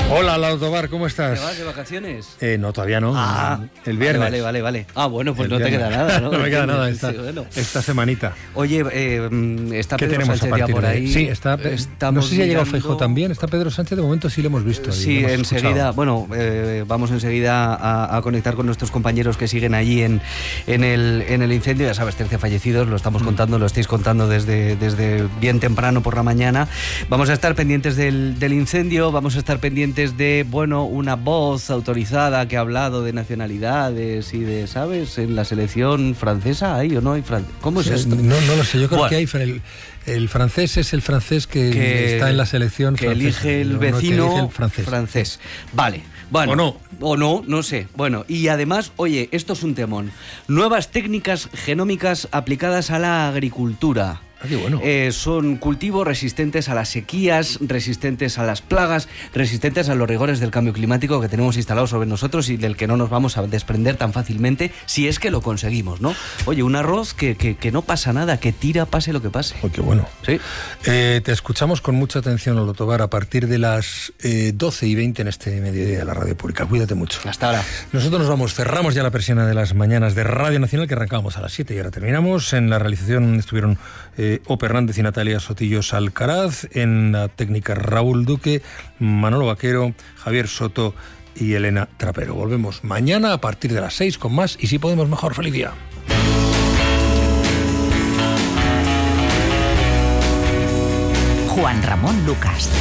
Hola, Lau Tobar, ¿cómo estás? ¿Te vas de vacaciones? No, todavía no. El viernes. Vale. Ah, bueno, pues El no viernes. te queda nada, ¿no? No me queda nada Bueno. esta semanita. Oye, está ¿Qué Pedro tenemos Sánchez a partir ya por de ahí. Sí, está. No sé si ha llegado mirando... Feijóo también. Está Pedro Sánchez, de momento sí lo hemos visto. Sí, lo hemos enseguida. escuchado. Bueno, vamos enseguida a conectar con nuestros compañeros que siguen allí en el incendio. Ya sabes, 13 fallecidos, lo estamos contando, lo estáis contando desde bien temprano por la mañana. Vamos a estar pendientes del incendio, vamos a estar pendientes de, bueno, una voz autorizada que ha hablado de nacionalidades y de, ¿sabes? En la selección francesa, ¿hay o no hay? ¿Cómo es esto? No lo sé, yo creo Bueno. que hay. El francés es el francés que está en la selección que francesa. elige el No, vecino que elige el francés. Vale. Bueno, ¿O no? no sé. Bueno, y además, oye, esto es un temón. Nuevas técnicas genómicas aplicadas a la agricultura. Ah, qué bueno. Son cultivos resistentes a las sequías, resistentes a las plagas, resistentes a los rigores del cambio climático que tenemos instalado sobre nosotros y del que no nos vamos a desprender tan fácilmente si es que lo conseguimos, ¿no? Oye, un arroz que no pasa nada, que tira pase lo que pase. Oh, qué bueno. Sí. Te escuchamos con mucha atención, Lolo Tobar, a partir de las 12:20 en este mediodía de la Radio Pública. Cuídate mucho. Hasta ahora. Nosotros nos vamos, cerramos ya la persiana de las mañanas de Radio Nacional, que arrancábamos a las 7 y ahora terminamos. En la realización estuvieron Ope Hernández y Natalia Sotillos Alcaraz, en la técnica Raúl Duque, Manolo Vaquero, Javier Soto y Elena Trapero. Volvemos mañana a partir de las 6 con más y si podemos mejor. ¡Feliz día! Juan Ramón Lucas.